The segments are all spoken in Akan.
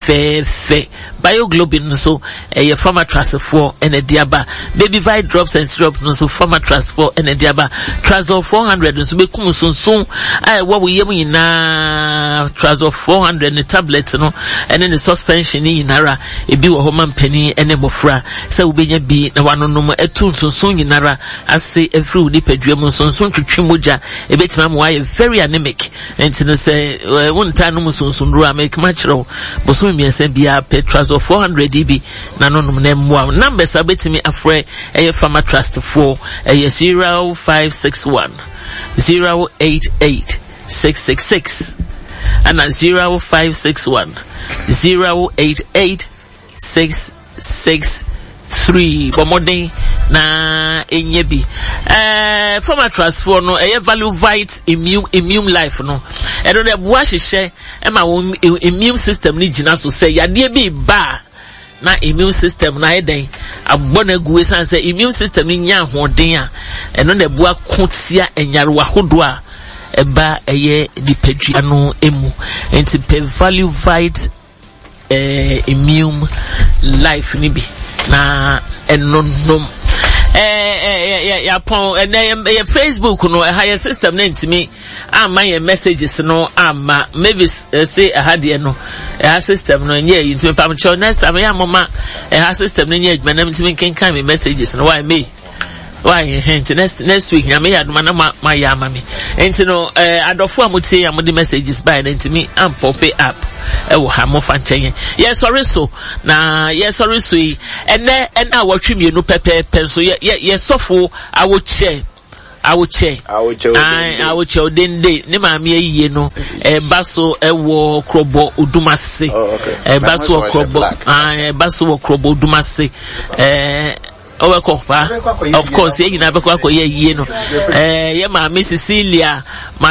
fe bioglobin so a former trust for and a diaba baby vite drops and syrups no so former trust for and a diaba Trazol 400 so be kum soon what we yemi na Trazol 400 the tablets no and then the suspension in nara e bi wo homa mpani ene mofra se wo benya bi na wano no etu soon yinara ase every udi pedwam soon twetwe moja e betima mo why very anemic and no say one time no soon ro make machro boso mi ese bia Trazol 400 db na no no nemwa numbers abetimi afre e farmer trust for 0561 088 666 and 0561 088 663 bomodin na enyebi former trust for no value vite immune life no e do de boa hihye e ma immune system ni gina so say yade bi ba na immune system na eden abona guwe san say immune system ni nya hoden a eno na boa kotia enyarewa hodo a eba eye dipedua no emu enti pe value vite immune life ni bi na enonom pon Facebook no higher system na ntimi my messages no maybe say ahade no system no nye ntimi pam cho next time ya mama system no nye adwuma na ntimi kenkan me messages no why hint next week na me aduma na ma ya mami enti no adofo amutie ya mudi messages by na ntimi am pop up ewo ha mo fa nchen yes sorry so na yes sorry so ene awotwe mienu pepepe so yes sofo awoche odende ne maami eyiye no baso ewo krobo odumase baso krobo baso krobo odumase of course ye na be kwa ye no ye maami Cecilia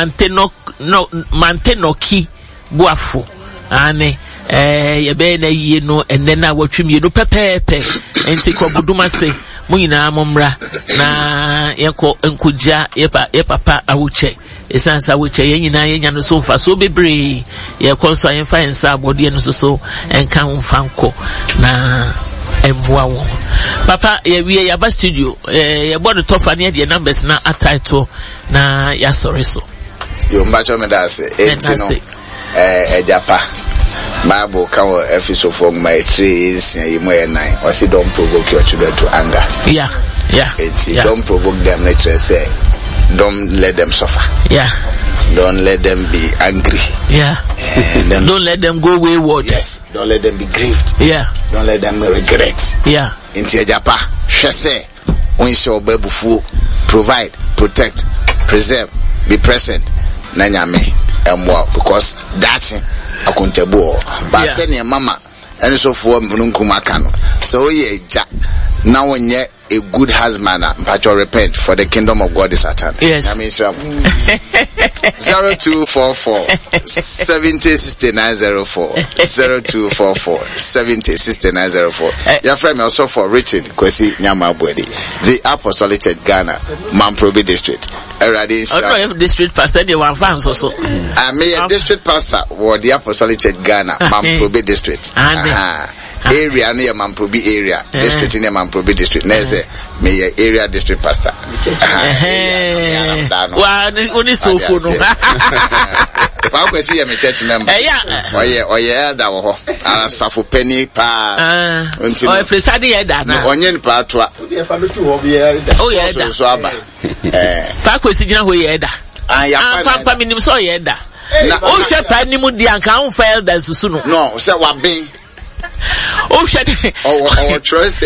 Mantenoki Buafo ane ye be na yie no enne na watwemie no pepepe enti kwabuduma se munyina momra na yeko enkuja ye papa awuche esansa awuche ye nyina ye nya no so mfa so bebre ye konso ye fa ensa abode no so enka mfanko na emboa wo papa ye wie ya ba studio ye bodo tofa ne de numbers na title na ya sorry so yo mbacho me da se enti no Ejapa Bible can episode from my trees and nine or see don't provoke your children to anger. Yeah. Don't provoke them, nature say don't let them suffer. Yeah. Don't let them be angry. Yeah. Don't let them go wayward. Yes. Don't let them be grieved. Yeah. Don't let them regret. Yeah. Into Ejapa, Shese, Winshaw Bebufu, provide, protect, preserve, be present. Nanyame. Because that's accountable. But send your mama and so for Munkumakano. So yeah, now when you're a good husband, but you repent for the kingdom of God is at hand. Yes. 0244 70 6904 0244 70 6904. Your friend also for Richard Kwesi Nyamabwedi, the Apostolic Church Ghana, Mamprobi District. District pastor, they were fans also. I mean, a district pastor or the Apostolic Church Ghana, Mamprobi District. Area near Mamprobi area, district near Mamprobi District. Neze, me area district pastor. Only so for no. How can see a church member? Oh yeah, that was Safu Penny Pa. Oh, presiding Edana. Onion Patwa. Oh, yeah, Swaba. Paco Signa, who yeda. I am Papa Minim so yeda. Oh, Shepherd Nimudian can't fail than Susuno. No, so what being. Oh, choice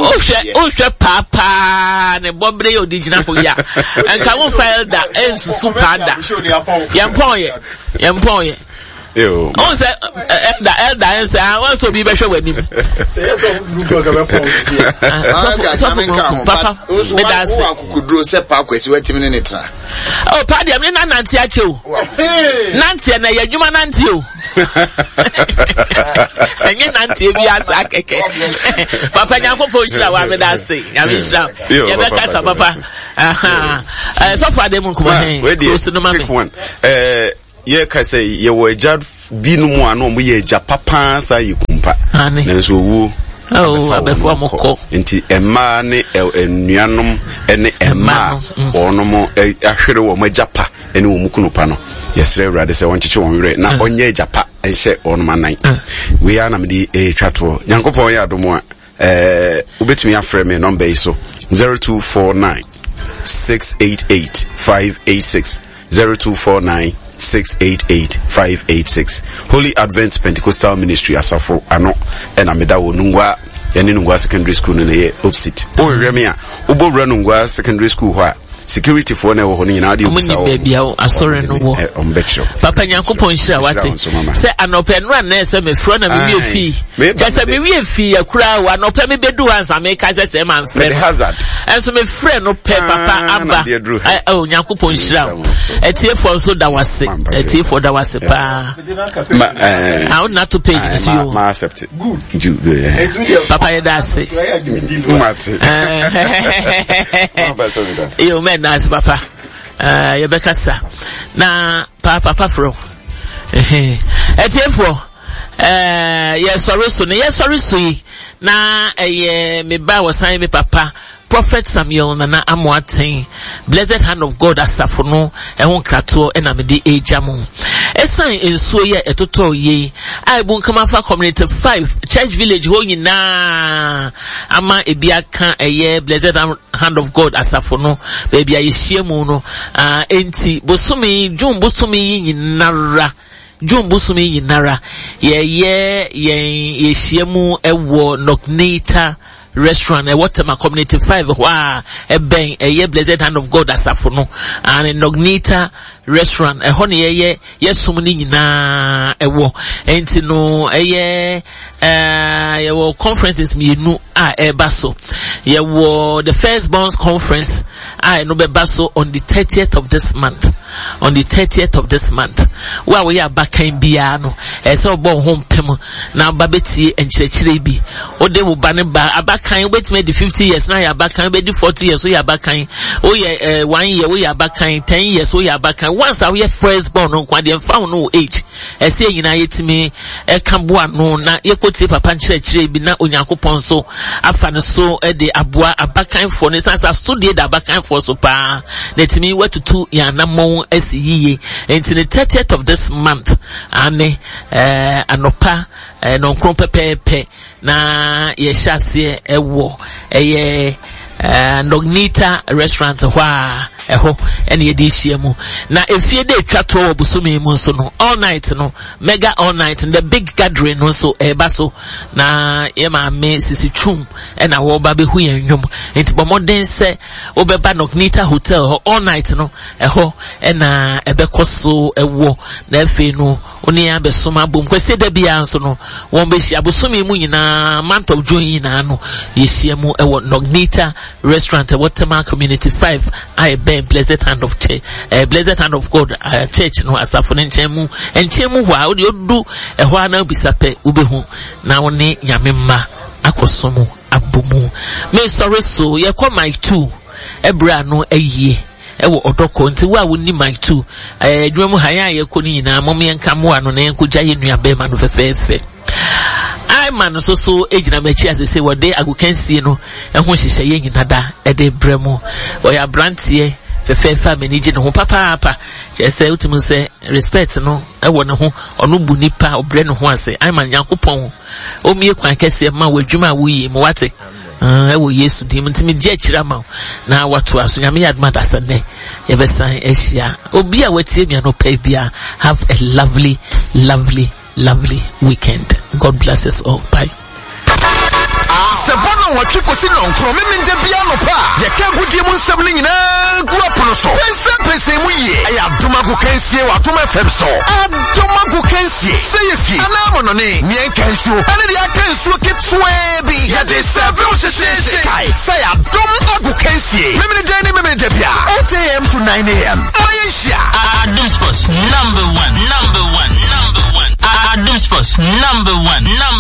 papa ne bobre original for ya and can file that and supada yampoye oh say the elder say I want to be better with him papa me that could draw say pa kwesi wetim ne netra oh padi am na nanti ache o nanti na yadwuma nanti o enye nanti bi asa keke papa nyankopɔ nhyira wa me da se ya me nhyira ya be kasa papa so for dem nkomo hen close no mame ye ka say ye wo eja bi no mu ano mo ye eja papa sa ye kumpa na so wu abefo amoko nti emma ne enuanom ene emma onomo ahwere wo majapa ene wo mukunu pa no yesre urade se woncheche won were na onye japa ehye onomo anan we are na me di twato nyankopon ya adomo ubetumi afre me number iso 0249 688 586 0249 688-586 Holy Advent Pentecostal Ministry asafo ano ena meda wo nungwa ene nungwa secondary school no ye opposite o reme a ubo bra nungwa secondary school ho a security for na wo ho nyina ade obisa o bia asore no wo papa nyankopon hira wate se anope no na se me fro na me wie fi just me wie fi akura wa anope me bedu ansa me ka se man frɛ hazard enso me frɛ no pe papa aba o nyankopon hira etie for so da wase etie for da wase pa how not to page is you ma accept it good papa ye da se yo nice papa you bekasa na papa fro etiefo yes sorry so na me ba wasan me papa Prophet Samuel na amoaten blessed hand of God asafo no ehon krato na me de ejamu esan ensuo ye etoto ye aibu nkama fa community 5 church village ho nyina ama ebiaka blessed hand of God asafo no baby ayehyiemu no enti bosumi jun bosumi nyinara Busumi yinara ye hyiemu ewo Nognita restaurant Watema community 5 wa ben blessed hand of God asafo no and Nognita restaurant ho ne ye sumni nyina ewo enti no ye conferences mienu ebaso ye wo the first bonds conference no be baso on the 30th of this month wa we abakan bia no se obo ho mpem na babeti enkyerechire bi ode wo ba ne ba abakan wetime di 50 years na ya abakan be di 40 years o ya abakan o ye 1 year o ya abakan 10 years o ya abakan once we first born no kwa de found no age ese nyina yetime kamboa no na yekoti papa nkyerechire bi na onyankopon so afa ne so de aboa abakan for ne sansa study da abakan for so pa netimi wetutu ya namon asiye into the 30th of this month ane anopa no nkron pepepe na ye hyase ewo Nognita restaurant hwa eho ene ye di hyiemu na efie de twato obusumi mu so no all night no mega all night the big gathering no so eba so na ye ma me sisi twum ena wo ba be hu yenwom enti bomoden se obeba Nognita hotel all night no eho ena ebekoso ewo na efe no oni ya besoma bom kwese da bia nso no won be hia busumi mu nyina month of June nyina no ye hyiemu ewo Nognita restaurant Watema community 5 blessed hand of God church no asafo nchemu hwa odi odu ehwa na bisape ubehu na woni nyamemma akosomo abomu me sorry so ye call my 2 ebra no ayie ewo odoko nti wa woni my 2 dwemu haya ye ko ni nyina mom ye nkamo ano na yenkogya ye nuabe ma no fefefe man so ejina mechi asese wode agukansie no ehho hyehye ye nyina da ede bremu oya brantie fefefa manage ne ho papa chese utimu se respect no ewo ne ho ono bu nipa obre ne ho ase man yakopon o mie kwan kese ma wadwuma wuyi mo wate ewo Yesu dim ntimi gye akira ma na watu aso nyame yadma da sane ye besan ehia obi a watie mi no pa bia have a lovely weekend. God bless us all. Bye. Sebono watwe kosi no nkro memende bia no pa ye ka gudie mu nsem ni nyina gu apono so pese mu ye aya doma gu kansie watoma fem so adoma gu kansie seyefi ana mono ne mien kansuo ane dia kansuo ketwe bi ye de serve o sheshe kai say adoma gu kansie memende bia 8 a.m. to 9 a.m. Malaysia Adum Sports number 1 Adum Sports number 1